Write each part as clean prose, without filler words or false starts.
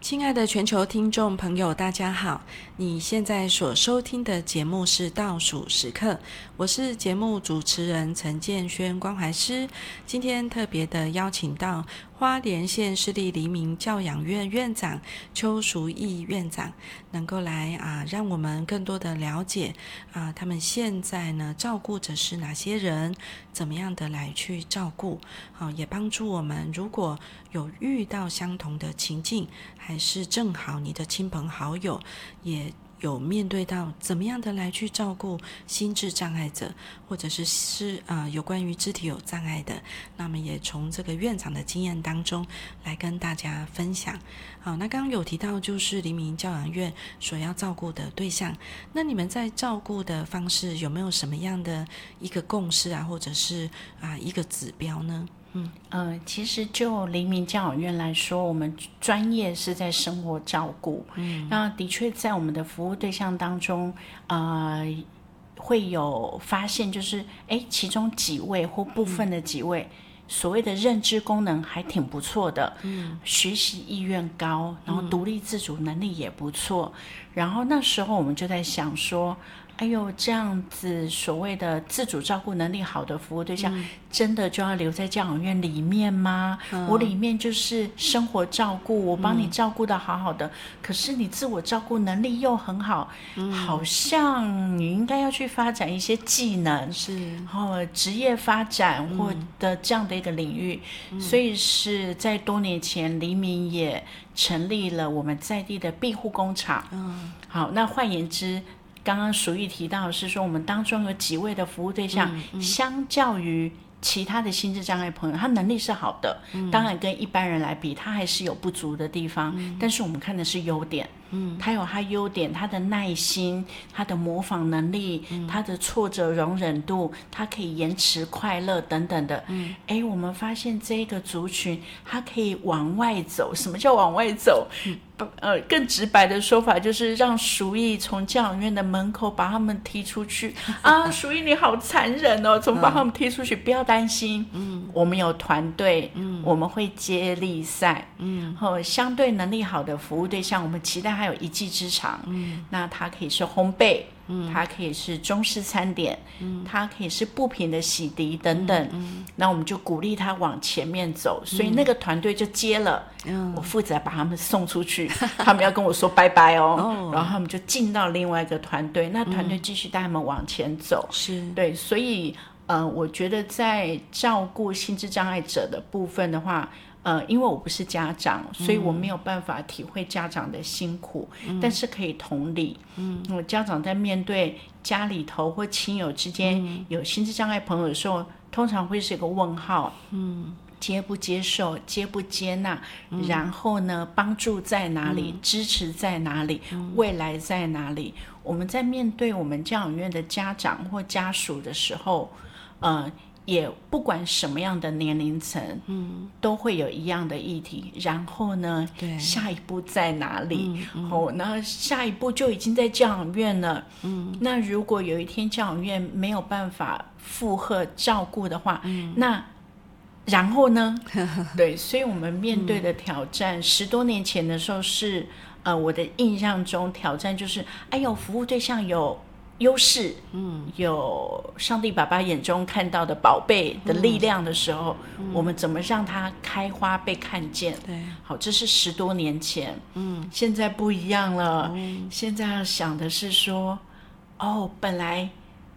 亲爱的全球听众朋友，大家好！你现在所收听的节目是倒数时刻，我是节目主持人陈建轩关怀师。今天特别的邀请到花莲县市立黎明教养院院长邱淑义院长，能够来让我们更多的了解他们现在呢照顾着是哪些人，怎么样的来去照顾，也帮助我们如果有遇到相同的情境，还是正好你的亲朋好友也有面对到怎么样的来去照顾心智障碍者，或者是有关于肢体有障碍的，那么也从这个院长的经验当中来跟大家分享。好，那刚刚有提到就是黎明教养院所要照顾的对象，那你们在照顾的方式有没有什么样的一个共识或者是一个指标呢？ 其实就黎明教养院来说，我们专业是在生活照顾。那的确在我们的服务对象当中，会有发现，就是其中几位或部分的几位，所谓的认知功能还挺不错的，学习意愿高，然后独立自主能力也不错。然后那时候我们就在想说，这样子所谓的自主照顾能力好的服务对象，真的就要留在教养院里面吗？我里面就是生活照顾，我帮你照顾得好好的，可是你自我照顾能力又很好，好像你应该要去发展一些技能，然后职业发展或的这样的一个领域。所以是在多年前，黎明也成立了我们在地的庇护工厂。好，那换言之，刚刚淑义提到的是说，我们当中有几位的服务对象，相较于其他的心智障碍朋友，他能力是好的，当然跟一般人来比，他还是有不足的地方，但是我们看的是优点。他有他优点，他的耐心，他的模仿能力，他的挫折容忍度，他可以延迟快乐等等的。我们发现这个族群他可以往外走。什么叫往外走？更直白的说法就是让淑义从教养院的门口把他们踢出去。淑义你好残忍哦，怎么把他们踢出去？不要担心，我们有团队，我们会接力赛，相对能力好的服务对象，我们期待还有一技之长。那它可以是烘焙，它可以是中式餐点，它可以是布品的洗涤等等。那我们就鼓励他往前面走，所以那个团队就接了，我负责把他们送出去，他们要跟我说拜拜哦，然后他们就进到另外一个团队，那团队继续带他们往前走。对，所以我觉得在照顾心智障碍者的部分的话，因为我不是家长，所以我没有办法体会家长的辛苦，但是可以同理。家长在面对家里头或亲友之间有心智障碍朋友的时候，通常会是一个问号。接不接受，接不接纳，然后呢，帮助在哪里，支持在哪里，未来在哪里？我们在面对我们教养院的家长或家属的时候，也不管什么样的年龄层，都会有一样的议题。然后呢，下一步在哪里？那下一步就已经在教养院了。那如果有一天教养院没有办法负荷照顾的话，那然后呢？对，所以我们面对的挑战，10多年前的时候是，我的印象中挑战就是，服务对象有优势，有上帝爸爸眼中看到的宝贝的力量的时候，我们怎么让它开花被看见？对，好，这是10多年前。现在不一样了，现在要想的是说，本来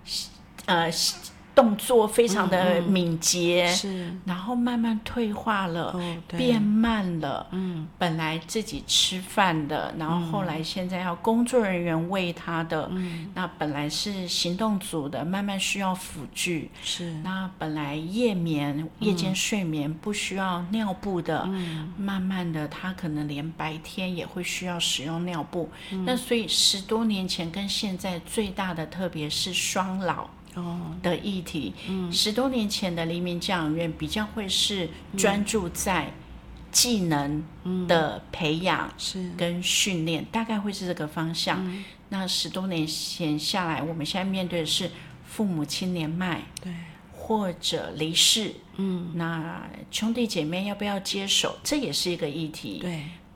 动作非常的敏捷，然后慢慢退化了，变慢了。本来自己吃饭的，然后后来现在要工作人员喂他的，那本来是行动组的，慢慢需要辅具。那本来夜间睡眠不需要尿布的，慢慢的他可能连白天也会需要使用尿布。那所以10多年前跟现在最大的特别是双老的议题。10多年前的黎明教养院比较会是专注在技能的培养跟训练，大概会是这个方向。那10多年前下来，我们现在面对的是父母亲年迈，或者离世，那兄弟姐妹要不要接手，这也是一个议题。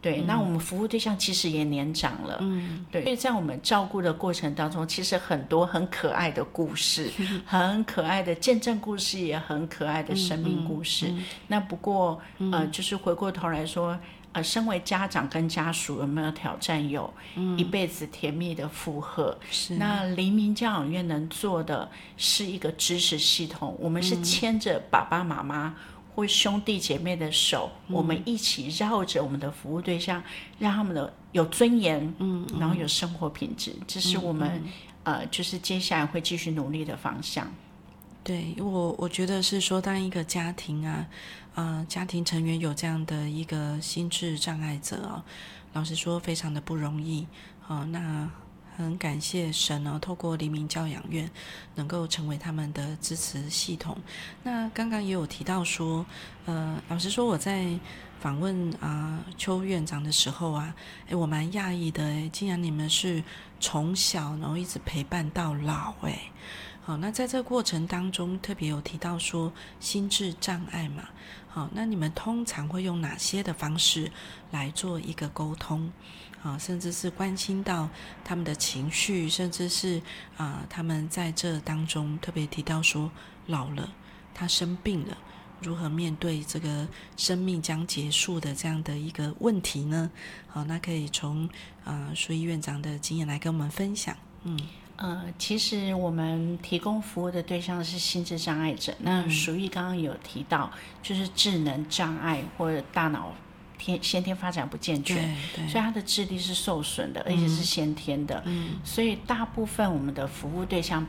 对，那我们服务对象其实也年长了，对，所以在我们照顾的过程当中，其实很多很可爱的故事，很可爱的见证故事，也很可爱的生命故事。那不过就是回过头来说，身为家长跟家属有没有挑战？有，一辈子甜蜜的负荷。那黎明教养院能做的是一个支持系统，我们是牵着爸爸妈妈或兄弟姐妹的手，我们一起绕着我们的服务对象，让他们的有尊严，然后有生活品质，这是我们就是接下来会继续努力的方向。 对，我觉得是说，当一个家庭家庭成员有这样的一个心智障碍者老实说非常的不容易那很感谢神透过黎明教养院能够成为他们的支持系统。那刚刚也有提到说老实说我在访问邱院长的时候我蛮讶异的竟然你们是从小然后一直陪伴到老好，那在这个过程当中特别有提到说心智障碍嘛，好，那你们通常会用哪些的方式来做一个沟通甚至是关心到他们的情绪，甚至是他们在这当中特别提到说老了他生病了，如何面对这个生命将结束的这样的一个问题呢？好，那可以从淑仪院长的经验来跟我们分享。 其实我们提供服务的对象是心智障碍者，那淑仪刚刚有提到就是智能障碍或者大脑先天发展不健全，所以他的智力是受损的，而且是先天的，所以大部分我们的服务对象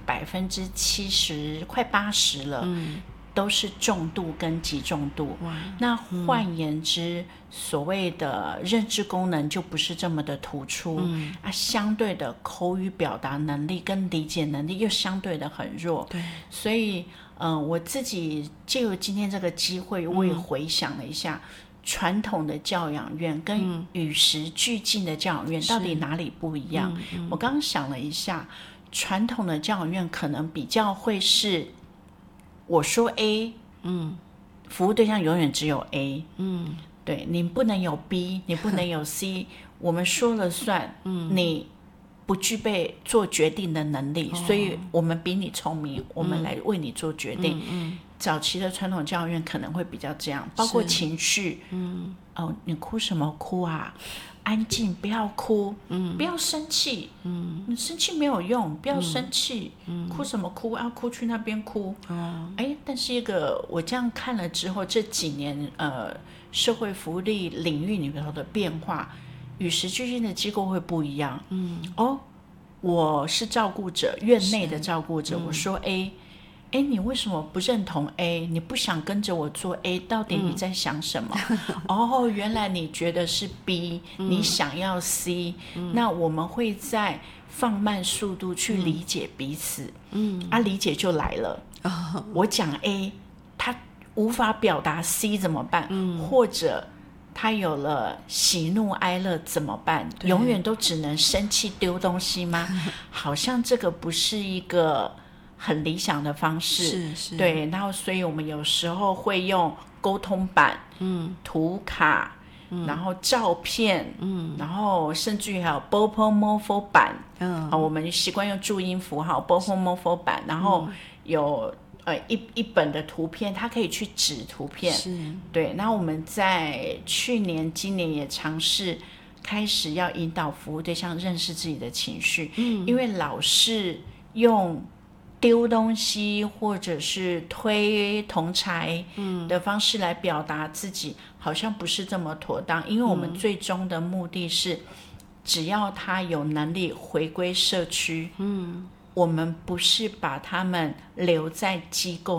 70%快80%了，都是重度跟极重度。那换言之，所谓的认知功能就不是这么的突出，相对的口语表达能力跟理解能力又相对的很弱。对，所以我自己借由今天这个机会，我也回想了一下传统的教养院跟与时俱进的教养院到底哪里不一样。我刚刚想了一下，传统的教养院可能比较会是我说 A， 服务对象永远只有 A， 对，你不能有 B， 你不能有 C， 我们说了算，你不具备做决定的能力，所以我们比你聪明，我们来为你做决定。早期的传统教养院可能会比较这样，包括情绪，你哭什么哭啊？安静，不要哭，不要生气，你生气没有用，不要生气，哭什么哭？要哭去那边哭。但是我这样看了之后，这几年社会福利领域里头的变化，与时俱进的机构会不一样。我是照顾者，院内的照顾者，我说 A。你为什么不认同 A？ 你不想跟着我做 A， 到底你在想什么？原来你觉得是 B，你想要 C，那我们会在放慢速度去理解彼此。理解就来了。我讲 A， 他无法表达 C 怎么办？或者他有了喜怒哀乐怎么办？永远都只能生气丢东西吗？好像这个不是一个很理想的方式。是对，然后所以我们有时候会用沟通板、图卡，然后照片，然后甚至于还有 bopomorpho 板，我们习惯用注音符号 bopomorpho 板，然后有一本的图片，它可以去指图片。对，那我们在去年、今年也尝试开始要引导服务对象认识自己的情绪，因为老是用丢东西或者是推铜柴的方式来表达自己，好像不是这么妥当。因为我们最终的目的是，只要他有能力回归社区，我们不是把他们留在机构